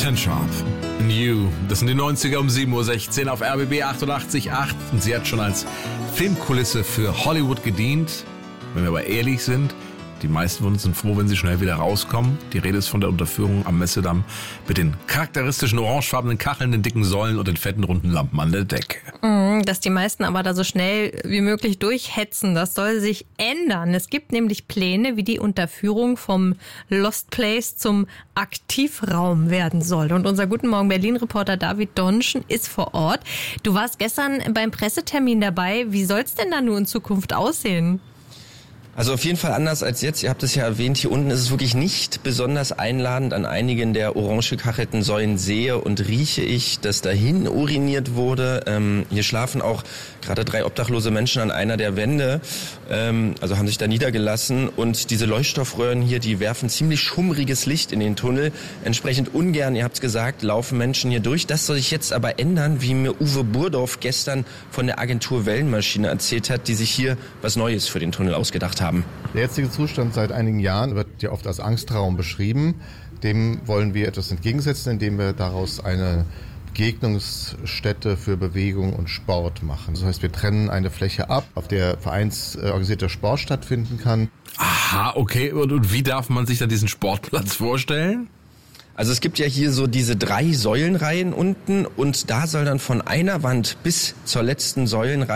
Ten Sharp. New. Das sind die 90er um 7.16 Uhr auf RBB 88.8. Und sie hat schon als Filmkulisse für Hollywood gedient. Wenn wir aber ehrlich sind, die meisten von uns sind froh, wenn sie schnell wieder rauskommen. Die Rede ist von der Unterführung am Messedamm mit den charakteristischen orangefarbenen Kacheln, den dicken Säulen und den fetten runden Lampen an der Decke. Dass die meisten aber da so schnell wie möglich durchhetzen, das soll sich ändern. Es gibt nämlich Pläne, wie die Unterführung vom Lost Place zum Aktivraum werden soll. Und unser Guten Morgen Berlin-Reporter David Donschen ist vor Ort. Du warst gestern beim Pressetermin dabei. Wie soll es denn da nun in Zukunft aussehen? Also auf jeden Fall anders als jetzt. Ihr habt es ja erwähnt, hier unten ist es wirklich nicht besonders einladend. An einigen der orange gekachelten Säulen sehe und rieche ich, dass dahin uriniert wurde. Hier schlafen auch gerade 3 obdachlose Menschen an einer der Wände, also haben sich da niedergelassen. Und diese Leuchtstoffröhren hier, die werfen ziemlich schummriges Licht in den Tunnel. Entsprechend ungern, ihr habt es gesagt, laufen Menschen hier durch. Das soll sich jetzt aber ändern, wie mir Uwe Burdorf gestern von der Agentur Wellenmaschine erzählt hat, die sich hier was Neues für den Tunnel ausgedacht haben. Der jetzige Zustand seit einigen Jahren wird ja oft als Angstraum beschrieben. Dem wollen wir etwas entgegensetzen, indem wir daraus eine Begegnungsstätte für Bewegung und Sport machen. Das heißt, wir trennen eine Fläche ab, auf der vereinsorganisierter Sport stattfinden kann. Aha, okay. Und wie darf man sich dann diesen Sportplatz vorstellen? Also es gibt ja hier so diese 3 Säulenreihen unten und da soll dann von einer Wand bis zur letzten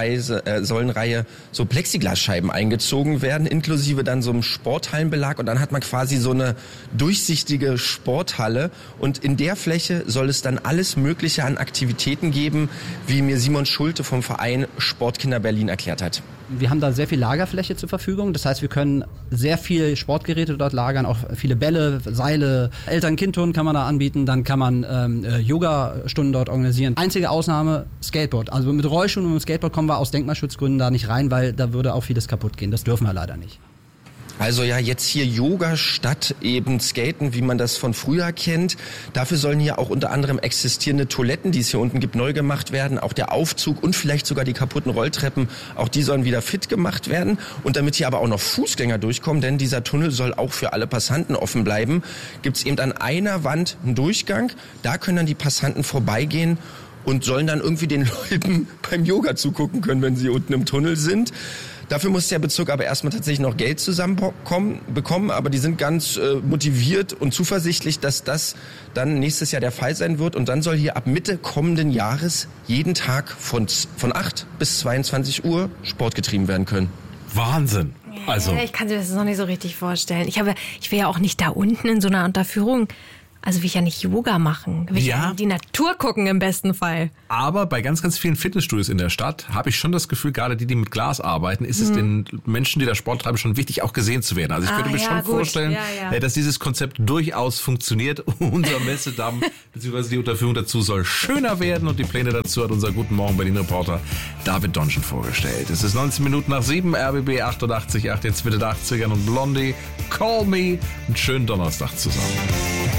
Säulenreihe so Plexiglasscheiben eingezogen werden, inklusive dann so einem Sporthallenbelag und dann hat man quasi so eine durchsichtige Sporthalle und in der Fläche soll es dann alles Mögliche an Aktivitäten geben, wie mir Simon Schulte vom Verein Sportkinder Berlin erklärt hat. Wir haben da sehr viel Lagerfläche zur Verfügung. Das heißt, wir können sehr viel Sportgeräte dort lagern, auch viele Bälle, Seile, Eltern-Kind-Turnen kann man da anbieten. Dann kann man Yoga-Stunden dort organisieren. Einzige Ausnahme, Skateboard. Also mit Rollschuhen und mit Skateboard kommen wir aus Denkmalschutzgründen da nicht rein, weil da würde auch vieles kaputt gehen. Das dürfen wir leider nicht. Also ja, jetzt hier Yoga statt eben Skaten, wie man das von früher kennt. Dafür sollen hier auch unter anderem existierende Toiletten, die es hier unten gibt, neu gemacht werden. Auch der Aufzug und vielleicht sogar die kaputten Rolltreppen, auch die sollen wieder fit gemacht werden. Und damit hier aber auch noch Fußgänger durchkommen, denn dieser Tunnel soll auch für alle Passanten offen bleiben, gibt es eben an einer Wand einen Durchgang. Da können dann die Passanten vorbeigehen und sollen dann irgendwie den Leuten beim Yoga zugucken können, wenn sie unten im Tunnel sind. Dafür muss der Bezirk aber erstmal tatsächlich noch Geld bekommen, aber die sind ganz motiviert und zuversichtlich, dass das dann nächstes Jahr der Fall sein wird. Und dann soll hier ab Mitte kommenden Jahres jeden Tag von 8 bis 22 Uhr Sport getrieben werden können. Wahnsinn. Also Ich kann mir das noch nicht so richtig vorstellen. Ich will ja auch nicht da unten in so einer Unterführung. Also will ich ja nicht Yoga machen. Will ich ja die Natur gucken im besten Fall. Aber bei ganz, ganz vielen Fitnessstudios in der Stadt habe ich schon das Gefühl, gerade die mit Glas arbeiten, ist es den Menschen, die da Sport treiben, schon wichtig, auch gesehen zu werden. Also ich könnte mir schon vorstellen, dass dieses Konzept durchaus funktioniert. Unser Messedamm bzw. die Unterführung dazu soll schöner werden und die Pläne dazu hat unser Guten Morgen Berlin-Reporter David Donschen vorgestellt. Es ist 19 Minuten nach 7, RBB 88.8, jetzt Mitte der 80ern und Blondie, Call Me. Einen schönen Donnerstag zusammen.